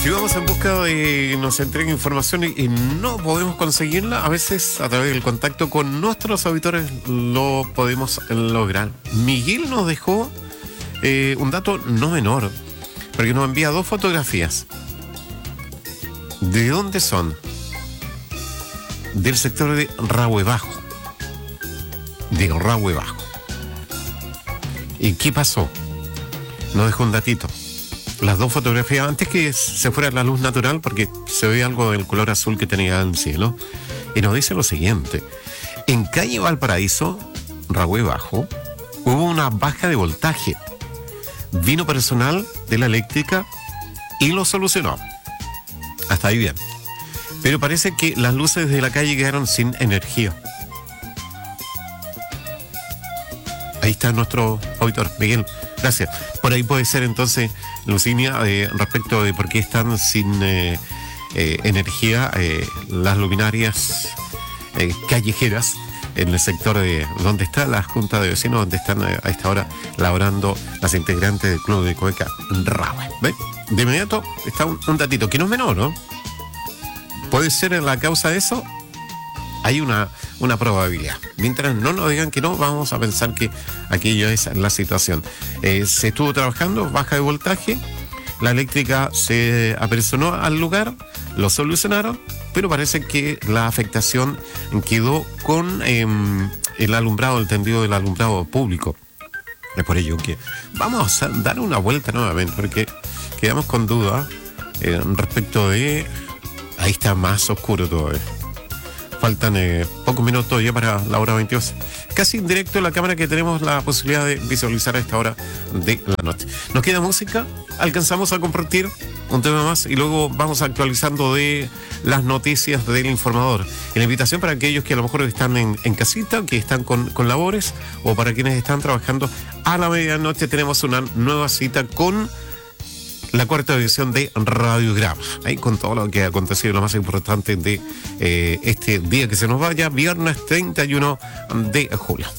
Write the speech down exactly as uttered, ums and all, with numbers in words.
Si vamos en busca de nos entreguen información y, y no podemos conseguirla, a veces a través del contacto con nuestros auditores lo podemos lograr. Miguel nos dejó eh, un dato no menor, porque nos envía dos fotografías. ¿De dónde son? Del sector de Rahue Bajo. De Rahue Bajo. ¿Y qué pasó? Nos dejó un datito. Las dos fotografías, antes que se fuera la luz natural, porque se ve algo del color azul que tenía el cielo, y nos dice lo siguiente: en calle Valparaíso, Rahue Bajo, hubo una baja de voltaje. Vino personal de la eléctrica y lo solucionó. Hasta ahí bien. Pero parece que las luces de la calle quedaron sin energía. Ahí está nuestro auditor, Miguel. Gracias. Por ahí puede ser entonces, Lucinia, eh, respecto de por qué están sin eh, eh, energía eh, las luminarias eh, callejeras en el sector de donde está la Junta de Vecinos, donde están eh, a esta hora laborando las integrantes del Club de Cueca Rahue. ¿Ve? De inmediato está un, un datito que no es menor, ¿no? ¿Puede ser la causa de eso? Hay una, una probabilidad. Mientras no nos digan que no, vamos a pensar que aquello es la situación. Eh, se estuvo trabajando, baja de voltaje, la eléctrica se apersonó al lugar, lo solucionaron, pero parece que la afectación quedó con eh, el alumbrado, el tendido del alumbrado público. Es por ello que vamos a dar una vuelta nuevamente, porque quedamos con duda eh, respecto de... Ahí está más oscuro todavía. Faltan eh, pocos minutos ya para la hora veintidós. Casi en directo en la cámara que tenemos la posibilidad de visualizar a esta hora de la noche. Nos queda música, alcanzamos a compartir un tema más y luego vamos actualizando de las noticias del informador. Y la invitación para aquellos que a lo mejor están en, en casita, que están con, con labores, o para quienes están trabajando a la medianoche, tenemos una nueva cita con la cuarta edición de Radiograma, ahí con todo lo que ha acontecido, lo más importante de eh, este día que se nos vaya, viernes treinta y uno de julio.